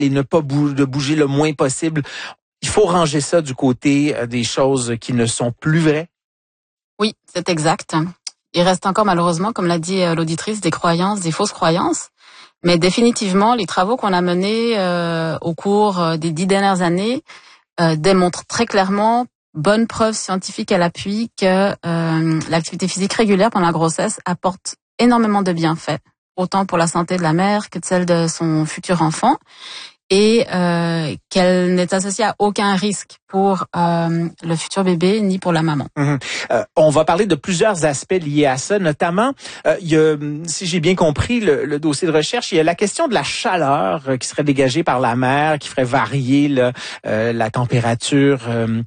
et ne pas de bouger le moins possible. Il faut ranger ça du côté des choses qui ne sont plus vraies. Oui, c'est exact. Il reste encore malheureusement, comme l'a dit l'auditrice, des croyances, des fausses croyances. Mais définitivement, les travaux qu'on a menés au cours des 10 dernières années démontrent très clairement, bonne preuve scientifique à l'appui, que l'activité physique régulière pendant la grossesse apporte énormément de bienfaits, autant pour la santé de la mère que de celle de son futur enfant, et qu'elle n'est associée à aucun risque pour le futur bébé ni pour la maman. On va parler de plusieurs aspects liés à ça, notamment, il y a, si j'ai bien compris le dossier de recherche, il y a la question de la chaleur qui serait dégagée par la mère, qui ferait varier la température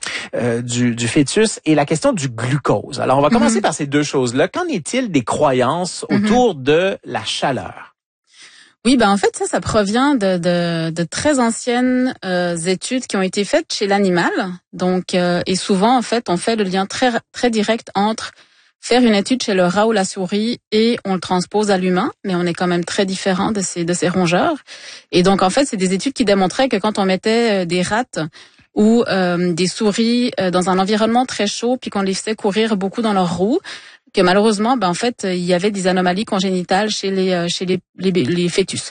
du fœtus, et la question du glucose. Alors, on va commencer par ces deux choses-là. Qu'en est-il des croyances autour de la chaleur? Oui, en fait, ça provient de très anciennes études qui ont été faites chez l'animal. Donc, et souvent, en fait, on fait le lien très, très direct entre faire une étude chez le rat ou la souris et on le transpose à l'humain, mais on est quand même très différent de ces rongeurs. Et donc, en fait, c'est des études qui démontraient que quand on mettait des rats ou des souris dans un environnement très chaud, puis qu'on les faisait courir beaucoup dans leurs roues, que malheureusement, en fait, il y avait des anomalies congénitales chez les fœtus.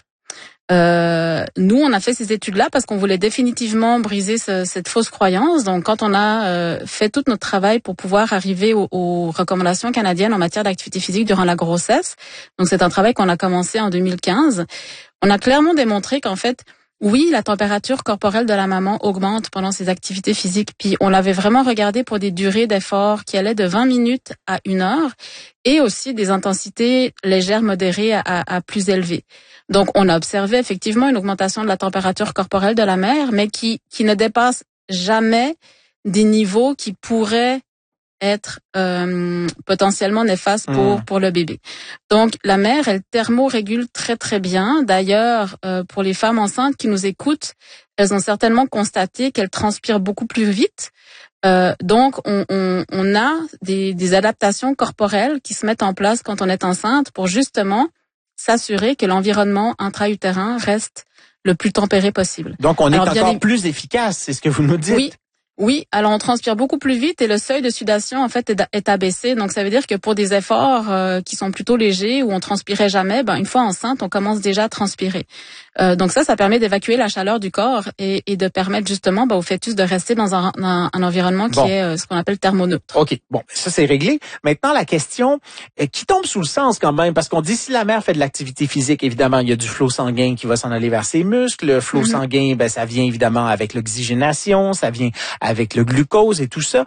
Nous, on a fait ces études-là parce qu'on voulait définitivement briser cette fausse croyance. Donc, quand on a fait tout notre travail pour pouvoir arriver aux recommandations canadiennes en matière d'activité physique durant la grossesse, donc c'est un travail qu'on a commencé en 2015, on a clairement démontré qu'en fait, oui, la température corporelle de la maman augmente pendant ses activités physiques. Puis on l'avait vraiment regardé pour des durées d'effort qui allaient de 20 minutes à 1 heure et aussi des intensités légères, modérées à plus élevées. Donc on a observé effectivement une augmentation de la température corporelle de la mère, mais qui ne dépasse jamais des niveaux qui pourraient être potentiellement néfaste pour le bébé. Donc la mère, elle thermorégule très très bien. D'ailleurs, pour les femmes enceintes qui nous écoutent, elles ont certainement constaté qu'elles transpirent beaucoup plus vite. Donc on a des adaptations corporelles qui se mettent en place quand on est enceinte pour justement s'assurer que l'environnement intra-utérin reste le plus tempéré possible. Donc on est encore plus efficace, c'est ce que vous nous dites. Oui, alors on transpire beaucoup plus vite et le seuil de sudation en fait est abaissé. Donc ça veut dire que pour des efforts qui sont plutôt légers où on transpirait jamais, une fois enceinte, on commence déjà à transpirer. Donc ça permet d'évacuer la chaleur du corps et de permettre justement au fœtus de rester dans un environnement qui est ce qu'on appelle thermoneutre. OK, ça c'est réglé. Maintenant la question qui tombe sous le sens quand même, parce qu'on dit si la mère fait de l'activité physique, évidemment il y a du flot sanguin qui va s'en aller vers ses muscles. Le flot sanguin, ça vient évidemment avec l'oxygénation, ça vient avec le glucose et tout ça.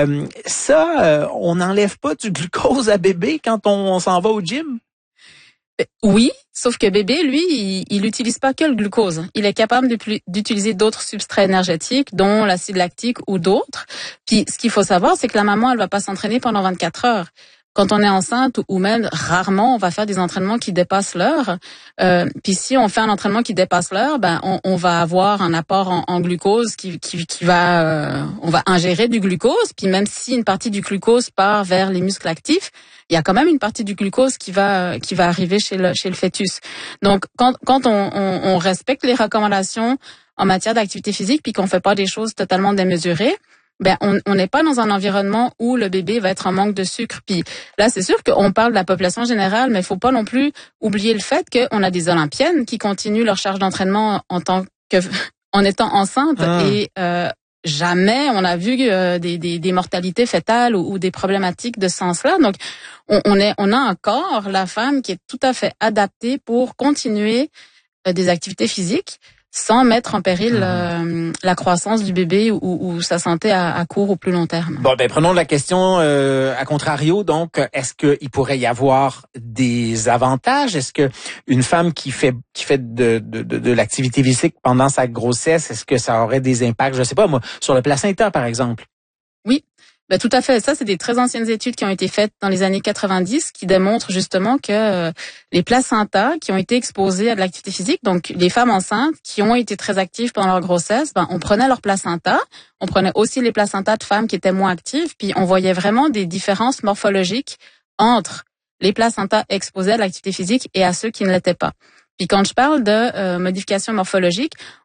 On n'enlève pas du glucose à bébé quand on s'en va au gym? Oui, sauf que bébé, lui, il n'utilise pas que le glucose. Il est capable d'utiliser d'autres substrats énergétiques, dont l'acide lactique ou d'autres. Puis, ce qu'il faut savoir, c'est que la maman, elle va pas s'entraîner pendant 24 heures. Quand on est enceinte ou même rarement, on va faire des entraînements qui dépassent l'heure. Puis si on fait un entraînement qui dépasse l'heure, on va avoir un apport en glucose qui va, on va ingérer du glucose. Puis même si une partie du glucose part vers les muscles actifs, il y a quand même une partie du glucose qui va arriver chez le fœtus. Donc quand on respecte les recommandations en matière d'activité physique, puis qu'on fait pas des choses totalement démesurées, on n'est pas dans un environnement où le bébé va être en manque de sucre. Puis là, c'est sûr qu'on parle de la population générale, mais il faut pas non plus oublier le fait qu'on a des Olympiennes qui continuent leur charge d'entraînement en étant enceintes et jamais on a vu des mortalités fœtales ou des problématiques de ce sens-là. Donc, on a encore la femme qui est tout à fait adaptée pour continuer des activités physiques sans mettre en péril la croissance du bébé ou sa santé à court ou plus long terme. Prenons la question à contrario. Donc, est-ce qu'il pourrait y avoir des avantages? Est-ce que une femme qui fait de l'activité physique pendant sa grossesse, est-ce que ça aurait des impacts, je sais pas moi, sur le placenta par exemple? Oui. Tout à fait. Ça, c'est des très anciennes études qui ont été faites dans les années 90 qui démontrent justement que les placentas qui ont été exposés à de l'activité physique, donc les femmes enceintes qui ont été très actives pendant leur grossesse, on prenait leur placenta, on prenait aussi les placentas de femmes qui étaient moins actives, puis on voyait vraiment des différences morphologiques entre les placentas exposés à de l'activité physique et à ceux qui ne l'étaient pas. Puis quand je parle de modification morphologique,